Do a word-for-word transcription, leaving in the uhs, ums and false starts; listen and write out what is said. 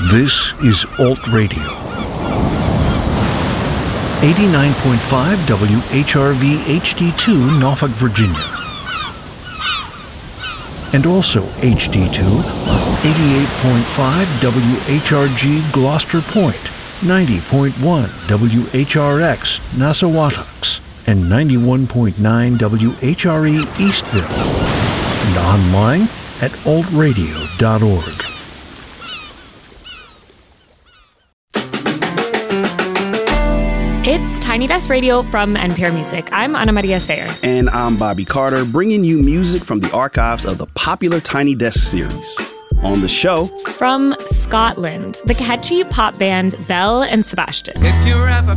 This is Alt Radio. eighty-nine point five W H R V H D two, Norfolk, Virginia. And also H D two on eighty-eight point five W H R G Gloucester Point, ninety point one W H R X Nassawatucks, and ninety-one point nine W H R E Eastville. And online at alt radio dot org. It's Tiny Desk Radio from N P R Music. I'm Ana Maria Sayer. And I'm Bobby Carter, bringing you music from the archives of the popular Tiny Desk series. On the show, from Scotland, the catchy pop band Belle and Sebastian. If you're ever